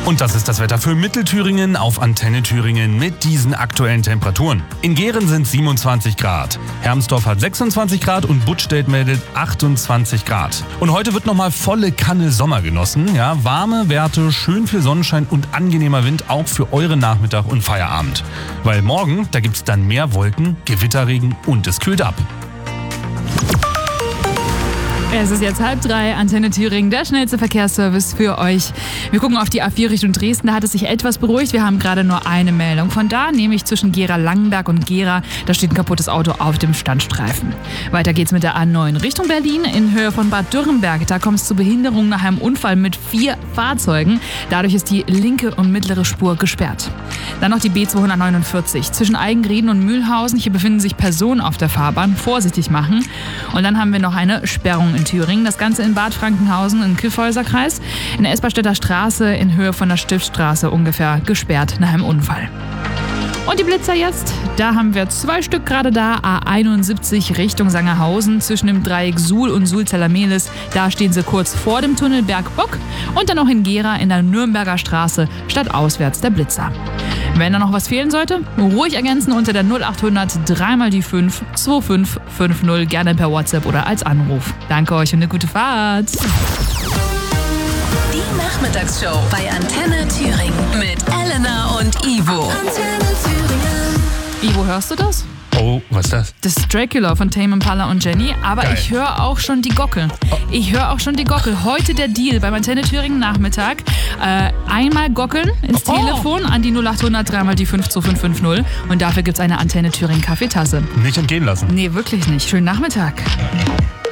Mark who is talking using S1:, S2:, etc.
S1: Und das ist das Wetter für Mittelthüringen auf Antenne Thüringen mit diesen aktuellen Temperaturen. In Gehren sind 27 Grad, Hermsdorf hat 26 Grad und Buttstedt meldet 28 Grad. Und heute wird nochmal volle Kanne Sommer genossen. Ja, warme Werte, schön viel Sonnenschein und angenehmer Wind auch für euren Nachmittag und Feierabend. Weil morgen, da gibt's dann mehr Wolken, Gewitterregen und es kühlt ab.
S2: Es ist jetzt 2:30, Antenne Thüringen, der schnellste Verkehrsservice für euch. Wir gucken auf die A4 Richtung Dresden, da hat es sich etwas beruhigt. Wir haben gerade nur eine Meldung von da, nämlich zwischen Gera-Langenberg und Gera. Da steht ein kaputtes Auto auf dem Standstreifen. Weiter geht's mit der A9 Richtung Berlin in Höhe von Bad Dürrenberg. Da kommt es zu Behinderungen nach einem Unfall mit 4 Fahrzeugen. Dadurch ist die linke und mittlere Spur gesperrt. Dann noch die B249 zwischen Eigenrieden und Mühlhausen. Hier befinden sich Personen auf der Fahrbahn. Vorsichtig machen. Und dann haben wir noch eine Sperrung in Thüringen. Das Ganze in Bad Frankenhausen im Kyffhäuserkreis. In der Esperstedter Straße in Höhe von der Stiftstraße ungefähr gesperrt nach einem Unfall. Und die Blitzer jetzt, da haben wir 2 Stück gerade da, A71 Richtung Sangerhausen zwischen dem Dreieck Suhl und Sulzeller-Mehlis. Da stehen sie kurz vor dem Tunnel Bergbock und dann noch in Gera in der Nürnberger Straße stadtauswärts der Blitzer. Wenn da noch was fehlen sollte, ruhig ergänzen unter der 0800 3x5 2550, gerne per WhatsApp oder als Anruf. Danke euch und eine gute Fahrt.
S3: Die Nachmittagsshow bei Antenne Thüringen mit Elena und Ivo. Antenne Thüringen.
S2: Ivo, hörst du das?
S1: Oh, was ist das?
S2: Das ist Dracula von Tame Impala und Jenny, aber
S1: Geil.
S2: Ich höre auch schon die Gockel. Heute der Deal beim Antenne Thüringen Nachmittag. Einmal gockeln ins Telefon an die 0800 3x5 2550 und dafür gibt's eine Antenne Thüringen Kaffeetasse.
S1: Nicht entgehen lassen.
S2: Nee, wirklich nicht. Schönen Nachmittag.